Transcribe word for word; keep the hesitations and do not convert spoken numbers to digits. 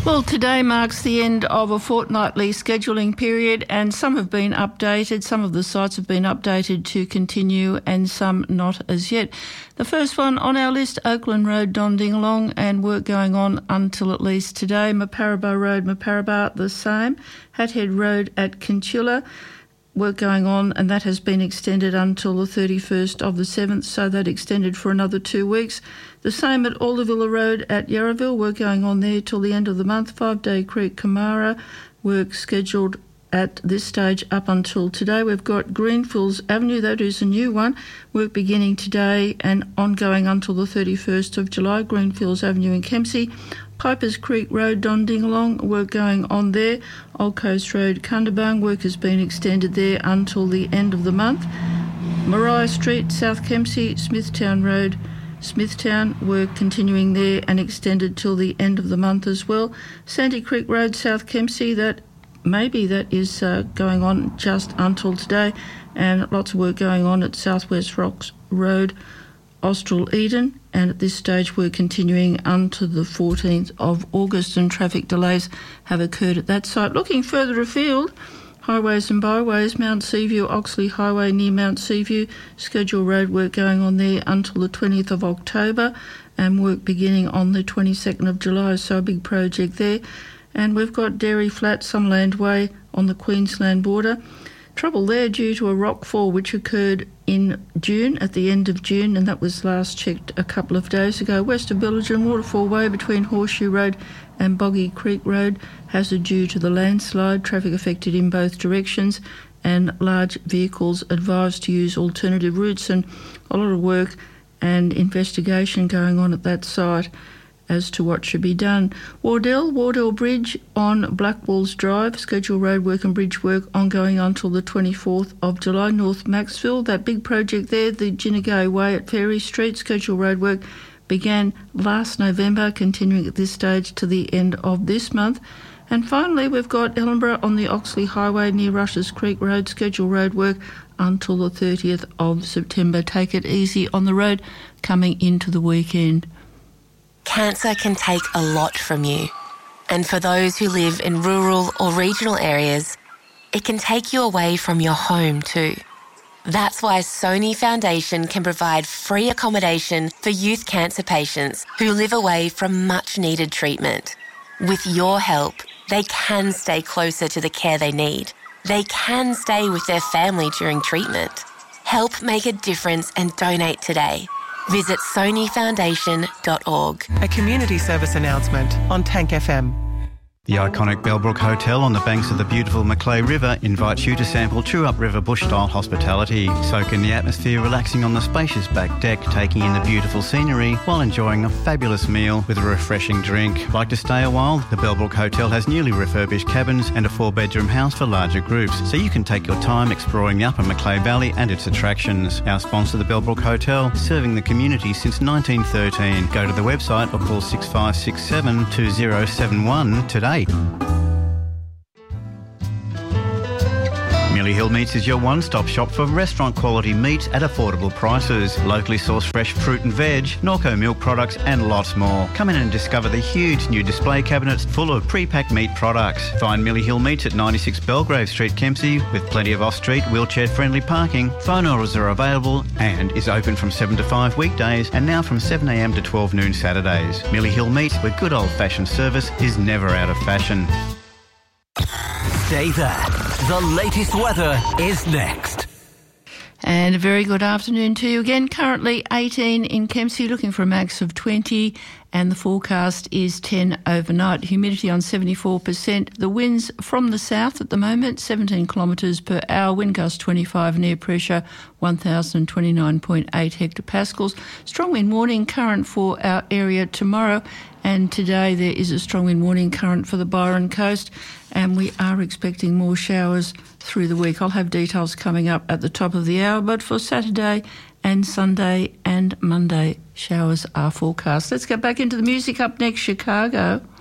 Well, today marks the end of a fortnightly scheduling period, and some have been updated. Some of the sites have been updated to continue and some not as yet. The first one on our list, Oakland Road, Dondingalong, and work going on until at least today. Maparaba Road, Maparaba, the same. Hathead Road at Kinchilla, work going on, and that has been extended until the thirty-first of the seventh, so that extended for another two weeks. The same at Aldavilla Road at Yarraville, work going on there till the end of the month. Five Day Creek, Kamara, work scheduled at this stage up until today. We've got Greenfields Avenue, that is a new one, work beginning today and ongoing until the thirty-first of July. Greenfields Avenue in Kempsey. Pipers Creek Road, Dondingalong, work going on there. Old Coast Road, Cundabung, work has been extended there until the end of the month. Mariah Street, South Kempsey, Smithtown Road, Smithtown, work continuing there and extended till the end of the month as well. Sandy Creek Road, South Kempsey, that maybe that is uh, going on just until today, and lots of work going on at Southwest Rocks Road, Austral Eden, and at this stage we're continuing until the fourteenth of August, and traffic delays have occurred at that site. Looking further afield, highways and byways, Mount Seaview, Oxley Highway near Mount Seaview, scheduled road work going on there until the twentieth of October, and work beginning on the twenty-second of July, so a big project there. And we've got Dairy Flat, Summerland Way on the Queensland border. Trouble there due to a rockfall which occurred in June, at the end of June, and that was last checked a couple of days ago. West of Billigen, Waterfall Way between Horseshoe Road and Boggy Creek Road, hazard due to the landslide, traffic affected in both directions, and large vehicles advised to use alternative routes, and a lot of work and investigation going on at that site as to what should be done. Wardell, Wardell Bridge on Blackwalls Drive, scheduled road work and bridge work ongoing until the twenty-fourth of July. North Maxville, that big project there, the Ginnegay Way at Ferry Street, scheduled road work began last November, continuing at this stage to the end of this month. And finally, we've got Ellenborough on the Oxley Highway near Rushers Creek Road, scheduled road work until the thirtieth of September. Take it easy on the road coming into the weekend. Cancer can take a lot from you. And for those who live in rural or regional areas, it can take you away from your home too. That's why Sony Foundation can provide free accommodation for youth cancer patients who live away from much-needed treatment. With your help, they can stay closer to the care they need. They can stay with their family during treatment. Help make a difference and donate today. Visit sony foundation dot org. A community service announcement on Tank F M. The iconic Bellbrook Hotel on the banks of the beautiful Macleay River invites you to sample true upriver bush-style hospitality. Soak in the atmosphere, relaxing on the spacious back deck, taking in the beautiful scenery while enjoying a fabulous meal with a refreshing drink. Like to stay a while? The Bellbrook Hotel has newly refurbished cabins and a four-bedroom house for larger groups, so you can take your time exploring the upper Macleay Valley and its attractions. Our sponsor, the Bellbrook Hotel, serving the community since nineteen thirteen. Go to the website or call six five six seven two zero seven one today. Millie Hill Meats is your one-stop shop for restaurant-quality meats at affordable prices. Locally sourced fresh fruit and veg, Norco milk products and lots more. Come in and discover the huge new display cabinets full of pre-packed meat products. Find Millie Hill Meats at ninety-six Belgrave Street, Kempsey, with plenty of off-street, wheelchair-friendly parking. Phone orders are available and is open from seven to five weekdays and now from seven a m to twelve noon Saturdays. Millie Hill Meats, where good old-fashioned service is never out of fashion. Stay there. The latest weather is next. And a very good afternoon to you again. Currently eighteen in Kempsey, looking for a max of twenty, and the forecast is ten overnight. Humidity on seventy-four percent. The winds from the south at the moment, seventeen kilometres per hour. Wind gust twenty-five, and air pressure one thousand twenty-nine point eight hectopascals. Strong wind warning current for our area tomorrow. And today there is a strong wind warning current for the Byron Coast, and we are expecting more showers through the week. I'll have details coming up at the top of the hour, but for Saturday and Sunday and Monday, showers are forecast. Let's get back into the music. Up next, Chicago.